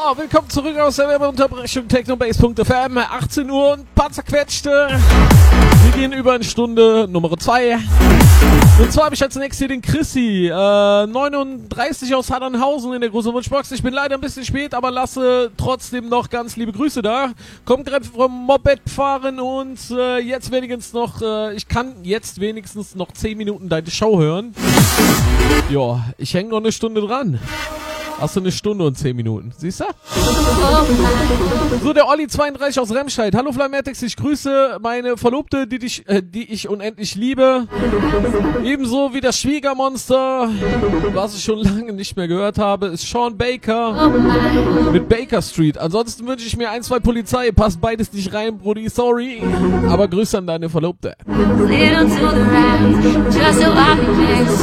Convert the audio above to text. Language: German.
willkommen zurück aus der Werbeunterbrechung technobase.fm. 18 Uhr und paar zerquetschte. Wir gehen über eine Stunde Nummer 2. Und zwar habe ich als nächstes hier den Chrissy, 39 aus Hadernhausen in der großen Wunschbox. Ich bin leider ein bisschen spät, aber lasse trotzdem noch ganz liebe Grüße da. Kommt gerade vom Moped fahren und jetzt wenigstens noch, ich kann jetzt wenigstens noch 10 Minuten deine Show hören. Ja, ich hänge noch eine Stunde dran. Hast du eine Stunde und 10 Minuten, siehst du? So, der Olli 32 aus Remscheid. Hallo Flametex, ich grüße meine Verlobte, die ich unendlich liebe. Ebenso wie das Schwiegermonster, was ich schon lange nicht mehr gehört habe, ist Sean Baker mit Baker Street. Ansonsten wünsche ich mir 1, 2 Polizei. Passt beides nicht rein, Brudi, sorry. Aber Grüße an deine Verlobte.